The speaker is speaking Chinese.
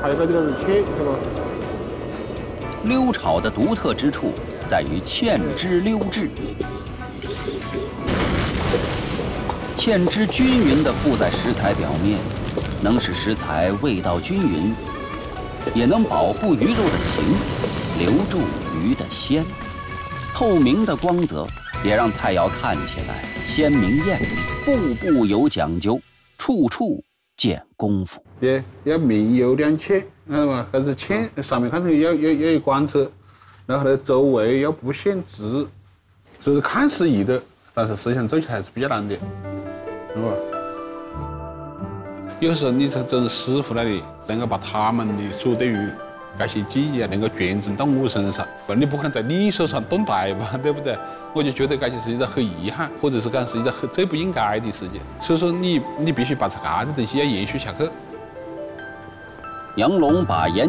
还有这个切，是吧？ 溜炒的独特之处在于芡汁溜制，芡汁均匀地附在食材表面，能使食材味道均匀，也能保护鱼肉的形，留住鱼的鲜。透明的光泽也让菜肴看起来鲜明艳丽，步步有讲究，处处见功夫。 对，要面有点浅，知道吗？还是浅，上面看头要有光泽，然后呢，周围要不显直，就是看似易的，但是实际上做起来还是比较难的，是吧？有时候你从真师傅那里能够把他们的所对于这些技艺能够传承到我身上，你不可能在你手上动大吧，对不对？我就觉得这些是一个很遗憾，或者是讲是一个最不应该的事情。所以说你必须把这个东西要延续下去。 杨龙把